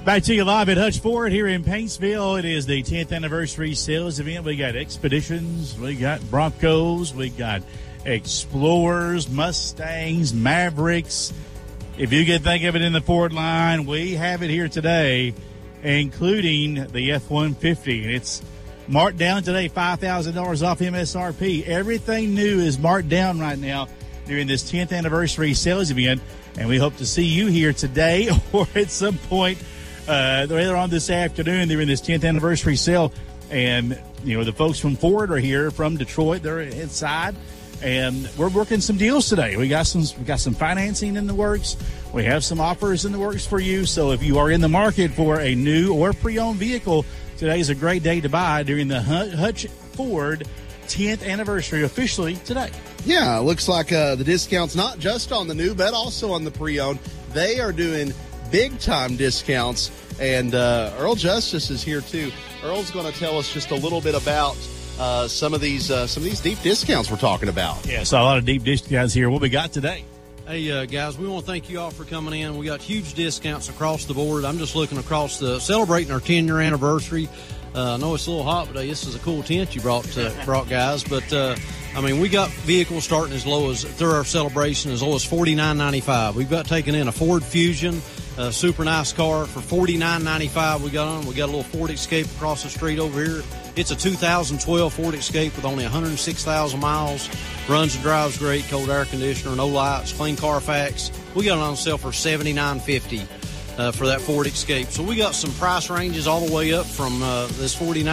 Back to you live at Hutch Ford here in Paintsville. It is the 10th anniversary sales event. We got Expeditions, we got Broncos, we got Explorers, Mustangs, Mavericks. If you can think of it in the Ford line, we have it here today, including the F-150. And it's marked down today, $5,000 off MSRP. Everything new is marked down right now during this 10th anniversary sales event. And we hope to see you here today or at some point later on this afternoon. They're in this 10th anniversary sale. And, you know, the folks from Ford are here from Detroit. They're inside. And we're working some deals today. We got some financing in the works. We have some offers in the works for you. So if you are in the market for a new or pre-owned vehicle, today is a great day to buy during the Hutch Ford 10th anniversary officially today. Yeah, it looks like the discounts not just on the new, but also on the pre-owned. They are doing big-time discounts. And Earl Justice is here, too. Earl's going to tell us just a little bit about some of these deep discounts we're talking about. Yeah, so a lot of deep discounts here. What we got today? Hey, guys, we want to thank you all for coming in. We got huge discounts across the board. I'm just looking across celebrating our 10-year anniversary. I know it's a little hot, but this is a cool tent you brought guys. But, I mean, we got vehicles starting as low as, through our celebration, as low as $49.95. We've got taken in a Ford Fusion, a super nice car for $49.95. We got a little Ford Escape across the street over here. It's a 2012 Ford Escape with only 106,000 miles. Runs and drives great, cold air conditioner, no lights, clean Carfax. We got it on sale for $79.50 for that Ford Escape. So we got some price ranges all the way up from this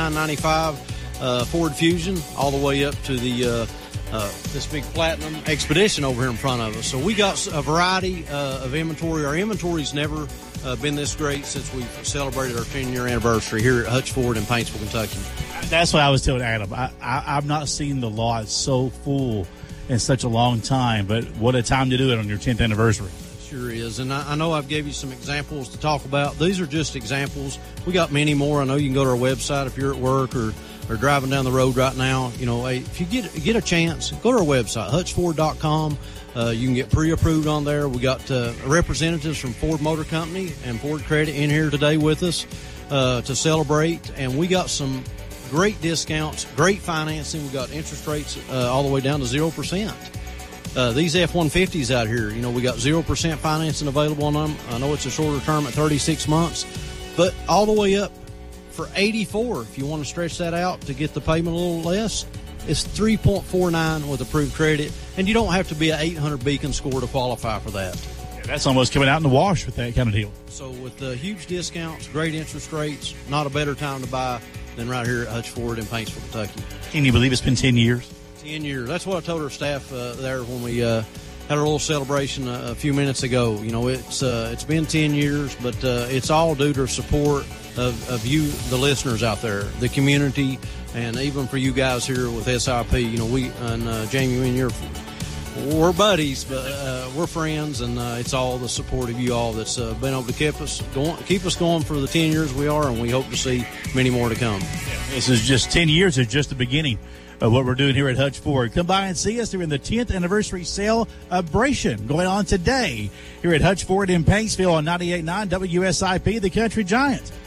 $49.95 Ford Fusion all the way up to the this big Platinum Expedition over here in front of us. So we got a variety of inventory. Our inventory's never been this great since we've celebrated our 10-year anniversary here at Hutch Ford in Paintsville, Kentucky. That's what I was telling Adam. I've not seen the lot so full in such a long time, but what a time to do it on your 10th anniversary. Sure is. And I know I've gave you some examples to talk about. These are just examples. We got many more. I know you can go to our website if you're at work or driving down the road right now. You know, if you get a chance, go to our website, hutchford.com. You can get pre-approved on there. We got representatives from Ford Motor Company and Ford Credit in here today with us to celebrate. And we got some great discounts, great financing. We got interest rates all the way down to 0%. These F-150s out here, you know, we got 0% financing available on them. I know it's a shorter term at 36 months, but all the way up for 84. If you want to stretch that out to get the payment a little less, it's 3.49 with approved credit, and you don't have to be an 800 Beacon score to qualify for that. Yeah, that's almost coming out in the wash with that kind of deal. So with the huge discounts, great interest rates, not a better time to buy than right here at Hutch Ford in Paintsville, Kentucky. Can you believe it's been 10 years? 10 years. That's what I told our staff there when we had our little celebration a few minutes ago. You know, it's been 10 years, but it's all due to support of you, the listeners out there, the community, and even for you guys here with SIP. You know, we and Jamie and we're buddies, but we're friends, and it's all the support of you all that's been able to keep us going for the 10 years we are, and we hope to see many more to come. Yeah, this is just 10 years is just the beginning of what we're doing here at Hutch Ford. Come by and see us during the 10th anniversary celebration going on today here at Hutch Ford in Paintsville on 98.9 WSIP, the Country Giant.